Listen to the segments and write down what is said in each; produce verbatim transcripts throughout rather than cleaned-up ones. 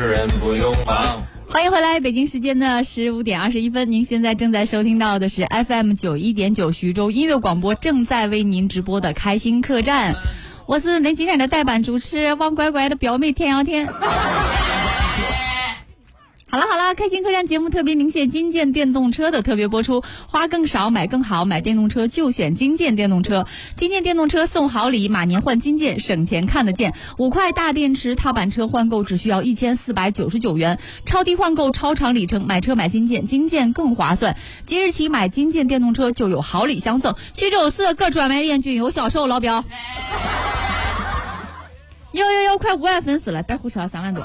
人不用忙。 欢迎回来，北京时间的十五点二十一分，您现在正在收听到的是 F M 九一点九徐州音乐广播正在为您直播的开心客栈，我是您今天的代班主持王乖乖的表妹天阳天。好了好了，开心客栈节目特别鸣谢金建电动车的特别播出，花更少买更好，买电动车就选金建电动车。金建电动车送好礼，马年换金建，省钱看得见。五块大电池踏板车换购只需要一千四百九十九元，超低换购超长里程，买车买金建，金建更划算。即日起买金建电动车就有好礼相送，徐州四各专卖店均有销售，老表。呦呦呦，快五万粉丝了，带货车三万多。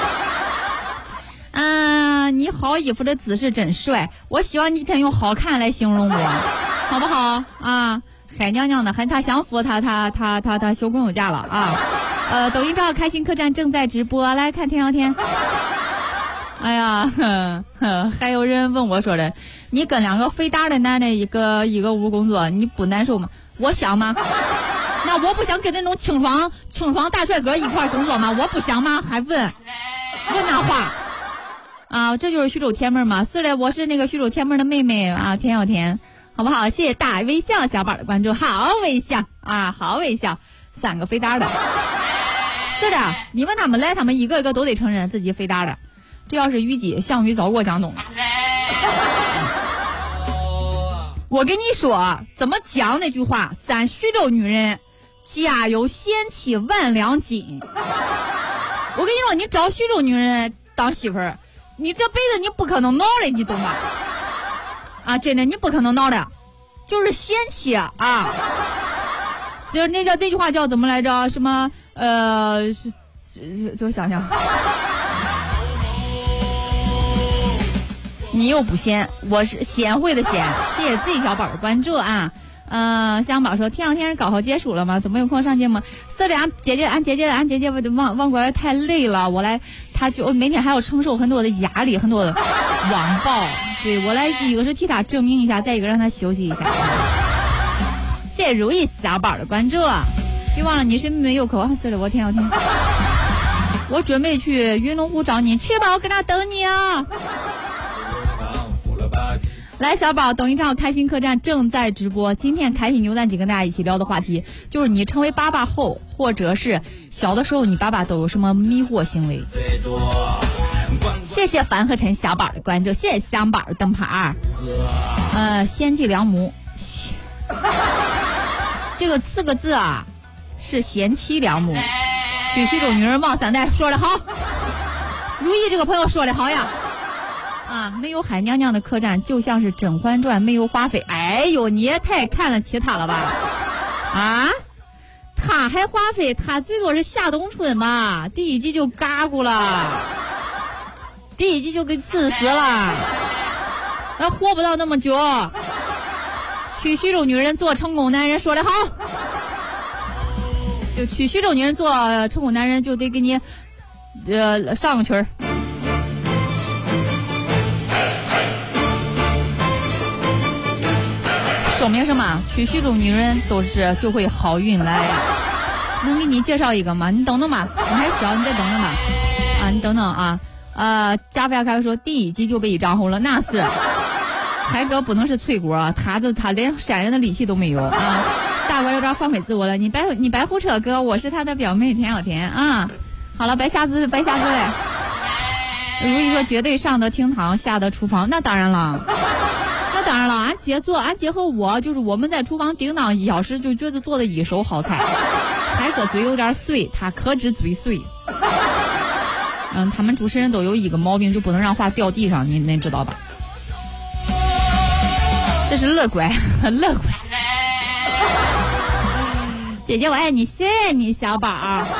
嗯、呃，你好衣服的姿势真帅，我希望你今天用好看来形容我，好不好啊？海娘娘的，和他相符，他他他他他休工有假了啊。呃，抖音账号开心客栈正在直播，来看天聊天。哎呀，呵呵，还有人问我说的，你跟两个肥大的男的一个一个屋工作，你不难受吗？我想吗？那我不想跟那种清爽清爽大帅哥一块工作吗？我不想吗？还问问那话。啊，这就是徐州天妹嘛，是的，我是那个徐州天妹的妹妹啊，田小田，好不好？谢谢大微笑小宝的关注，好微笑啊，好微笑，三个肥大的，是的，你问他们来，他们一个一个都得承认自己肥大的，这要是虞姬，项羽早过江东了。我跟你说，怎么讲那句话？咱徐州女人，家有贤妻万两金。我跟你说，你找徐州女人当媳妇儿。你这辈子你不可能闹的，你懂吗？啊，真的你不可能闹的，就是贤妻啊，就是那叫那句话叫怎么来着？什么呃，是是，就想想，你又不贤，我是贤惠的贤。谢谢 Z 小宝的关注啊。嗯、呃，香宝说天两天高考结束了吗？怎么有空上节目？是的，俺姐姐，俺姐姐，俺姐姐，我的忘忘过太累了，我来，他就每天还要承受很多的压力，很多的网暴。对我来，一个是替他证明一下，再一个让他休息一下。谢谢如意小宝的关注，别忘了你是没有口。是的，我天，我天，我准备去云龙湖找你，去吧，我搁那等你啊。来，小宝，抖音账号开心客栈正在直播。今天开心牛蛋姐跟大家一起聊的话题就是你成为爸爸后，或者是小的时候你爸爸都有什么迷惑行为。谢谢樊和陈小宝的关注，谢谢香宝的灯牌。呃，贤妻良母，这个四个字啊是贤妻良母。娶徐州女人望三代，说得好。如意这个朋友说得好呀。啊，没有海娘娘的客栈就像是《甄嬛传》没有华妃。哎呦，你也太看得起他了吧？啊，他还华妃，他最多是夏冬春嘛，第一集就嘎咕了，第一集就给刺死了，那活不到那么久。娶徐州女人做成功男人，说得好。就娶徐州女人做成功男人，就得给你呃上个群儿。说明什么？娶徐州女人都是就会好运来。能给你介绍一个吗？你等等吧，你还小，你再等等吧。啊，你等等啊。呃，加菲亚开说第一集就被一张红了，那是。海哥不能是翠果，他的他连闪人的力气都没有啊。大哥有点放飞自我了，你白你白胡扯哥，我是他的表妹田小田啊。好了，白瞎子白瞎子嘞。如意说绝对上得厅堂，下得厨房，那当然了。当然了，俺姐做，俺姐和我就是我们在厨房叮当一小时，就觉得做的一手好菜。海哥嘴有点碎，他可知嘴碎。嗯，他们主持人都有一个毛病，就不能让话掉地上，你你知道吧？这是乐乖，乐乖。姐姐我爱你，谢谢你小宝。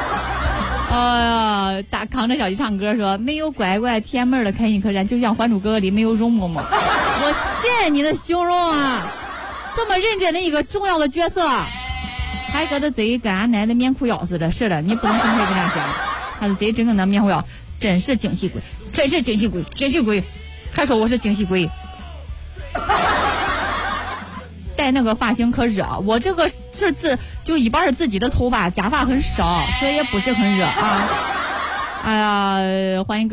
呃，大扛着小鸡唱歌说，没有乖乖甜妹的开心客栈，就像《还珠格格》里没有容嬷嬷。我谢谢你的形容啊，这么认真的一个重要的角色，海哥的嘴跟俺奶的棉裤腰似的。是的，你不能生气跟他讲，他的嘴真跟那棉裤腰，真是惊喜鬼，真是惊喜鬼，惊喜鬼，还说我是惊喜鬼。戴那个发型可热，我这个是自就一半是自己的头发，假发很少，所以也不是很热啊。哎呀，欢迎。